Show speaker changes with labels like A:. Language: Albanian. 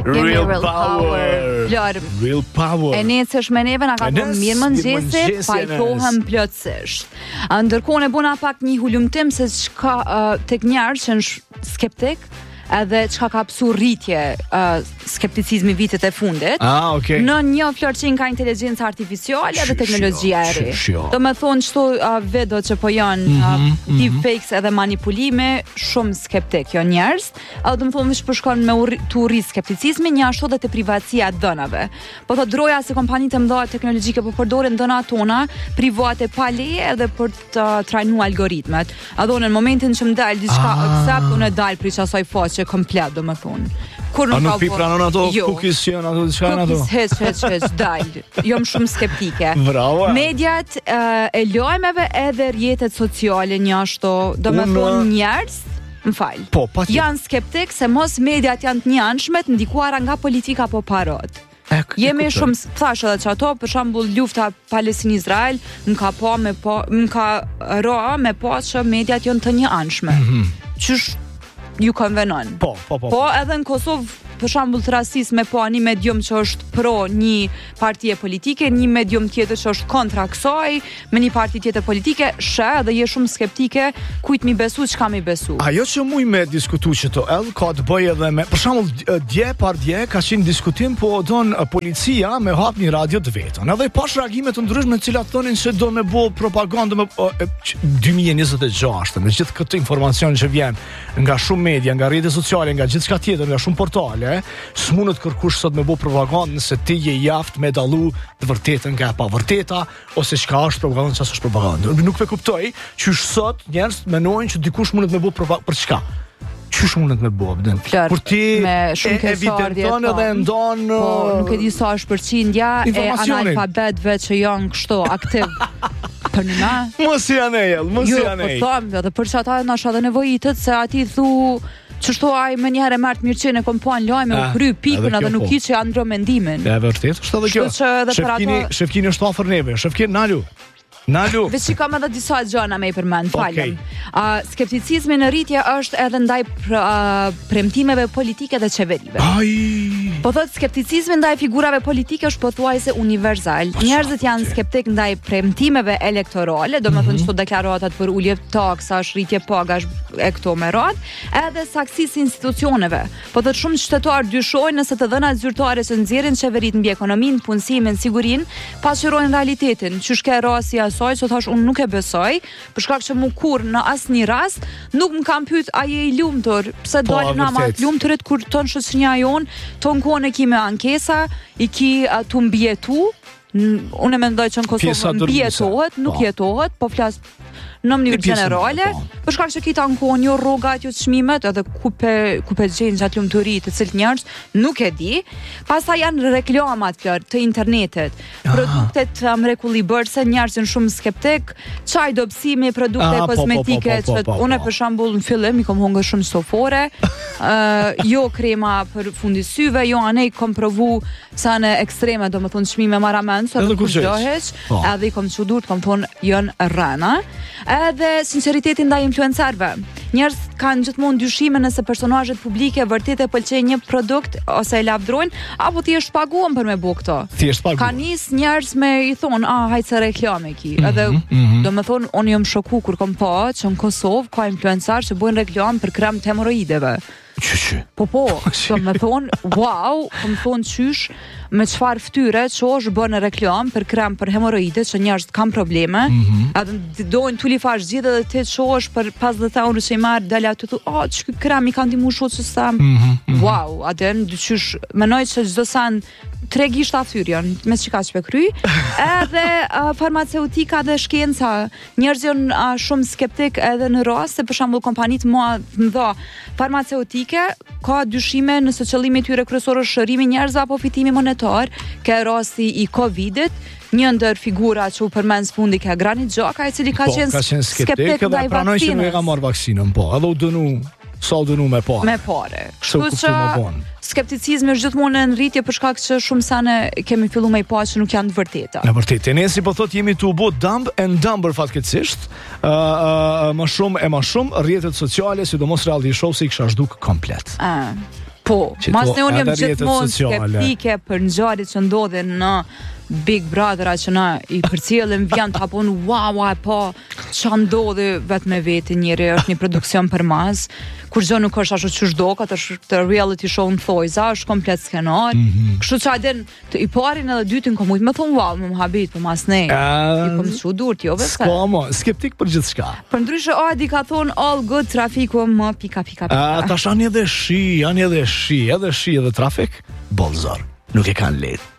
A: Real power. Real power.
B: E necësh me neve na ka thonë mirë mëngjese, pajtohem plotësisht. Ndërkohë ne bëna pak një hulumtim se çka tek njerëz që janë skeptik, edhe çka ka psu rritje skepticizmi vitet e fundit.
A: Okay.
B: Në një florçin ka inteligjenca artificiale dhe teknologjia e re. Do me thonë çto video që po janë deepfakes edhe manipulime, shumë skeptik jo njerëz. Do me thonë veç përshkon me tu rrit skepticizmi, një ashtu edhe te privatësia e dhënave. Po thotë droja se kompanitë e mëdha teknologjike po përdorin dhënat tona private pa leje edhe për të trajnuar algoritmet. Në momentin që më dal diçka accept, unë dal për asaj faqe komplet, do me thonë. Kur
A: nuk pi pranon ato cookies që janë ato diçka janë ato.
B: Heç dal. Jom shumë skeptike.
A: Bravo.
B: Mediat e lajmeve edhe rrjetet sociale një ashtu, do me thonë njerëz, m'fal. Janë skeptik se mos mediat janë të njanshme të ndikuara nga politika apo parot. Jemi shumë thash edhe që ato, për shembull lufta Palestinë-Izrael, më ka ra me që mediat janë të njanshme. Qysh ju konvenon. Po, edhe në Kosovë, për shembull të rastis me një medium që është pro një partie politike, një medium tjetër që është kontra kësaj, me një parti tjetër politike, dhe je shumë skeptike kujt mi besu, çka mi besu.
A: Ajo që muj me diskutu që to ka të bëj edhe me, për shembull dje ka qenë diskutim, po don policia me hap një radio të vetën. Edhe pash reagime të ndryshme të cilat thonin se do me bë propagandë me 2026, me gjithë këtë informacion që vjen nga shumë media, nga rrjetet sociale, nga gjithçka tjetër, nga shumë portale, s'munët kërkush sot me bo propagandë nëse ti je jaft me dallu të vërtetën nga e pa vërteta, ose çka është propagandë, çka është propagandë. Nuk e kuptoj që sot njerëz mendojnë që dikush mundet me bo propagandë për çka. Çish mundet me bo, bden. Kur ti evidenton edhe ndon
B: nuk e di sa është përqindja e analfabetëve që janë kështu aktiv. Për në na?
A: Mos janë ejell, mos janë ejell.
B: Jo, po thamë, dhe për që ata na shadhe nevojitet, se ati thu qështu aj me njëherë e martë mirëqene kom po në lajme u kry pikën edhe nuk i që janë ndro mendimin.
A: E vërtet, është edhe kjo. Shefkini është afër neve, Shefkini, Nalu.
B: Veç që kam edhe disa gjana me i përmend, falem. Skepticizmi në rritje është edhe ndaj premtimeve politike dhe qeverive. Po thot, skepticizmi ndaj figurave politike është pothuajse universal. Njerëzit janë skeptik ndaj premtimeve elektorale, do me thënë qëto deklaratat për ulje taksash, rritje pagash e këto me radhë, edhe saksis institucioneve. Po thot, shumë qytetarë dyshojnë nëse të dhënat zyrtare që nxjerrin qeverit mbi ekonominë, punësimin, sigurinë, pasqyrojnë realitetin. Qyshke rasja asaj që thash unë nuk e besoj, për shkak që mu kur në asnjë rast nuk më kam pyet a je i lumtur, pse dalin ama të lumturit kur ton shoqëria jon, ton kohën e ki me ankesa, i ki tu mbjetu. Unë mendoj që në Kosovë mbjetohet, nuk jetohet, po flas në mënyrë gjenerale, për shkak që kita ankohen jo rrogat, jo çmimet, edhe ku pe gjejnë gjatë lumturit të cilët njerëz nuk e di. Pastaj janë reklamat të internetit, produktet mrekullibërse, njerëz janë shumë skeptik, çaj dobësimi, produkte kozmetike, unë për shembull në fillim i kam hungër shumë sofore, jo krema për fundi syve, jo anej kam provu sa në ekstreme, domethënë çmime maramend, sa të kushtohesh, edhe i kam çudurt, kam thonë janë rëna. Edhe sinceriteti ndaj influencerëve. Njerëz kanë gjithmonë dyshime nëse personazhet publike vërtet e pëlqejnë një produkt ose e lavdrojnë apo thjesht paguhen për me bë këto. Ka nis njerëz me i thon, hajt se reklame ki. Edhe domethënë unë jam shoku kur kam pa që në Kosovë ka influencerë që bojnë reklam për krem të hemoroideve. Po, do me thonë, wow, kom thonë qysh, me qfar ftyre që është bërë në reklam për krem për hemoroide që njerëz kanë probleme, edhe dojnë tulli fash gjithë edhe ti që është për 50 euro që i marë, dalja të thu, që këtë krem i kanë dimu shotë që sam, wow, adën, qysh, menoj që gjdo sanë tregisht athyrjon, me qika që për kry, edhe farmaceutika dhe shkenca, njerëz janë shumë skeptik edhe në rast, se për shembull kompanit më dha farmaceutike, ka dyshime nëse qëllimi tyre kryesor është shërimi njerëzve apo fitimi monetar, ke rasti i Covidit, një ndër figura që u përmend fundi ka Granit Xhaka, i cili ka qenë skeptik ndaj
A: pranoj që nuk e ka marrë vaksinën, edhe u dënu sa u dënu me pare.
B: Me pare. Kështu që skepticizmi është gjithmonë në rritje për shkak që shumë sane kemi filluar me i pa që nuk janë të vërteta.
A: Në vërtetë, ne si po thot jemi të u bë dumb and dumber fatkeqësisht, më shumë rrjetet sociale, sidomos reality show se i kisha zhduk komplet.
B: Po, mas ne unë jam gjithmonë skeptike për ngjarjet që ndodhin në Big Brother, që na i përcjellim vjen të hapun wow, po ç'a ndodhi vetëm me veti njëri është një produksion për mas, kur gjë nuk është ashtu siç do, të reality show në thojza, është komplet skenar. Kështu që adin të i parin edhe dytin komuj më thon wow, më habit, po mas ne. I kom çudur ti, jo vetë.
A: Skomo, skeptik për gjithçka.
B: Përndryshe Adi ka thon all good trafiku më pika.
A: Tash janë edhe shi edhe trafik, bollzor. Nuk e kanë lehtë.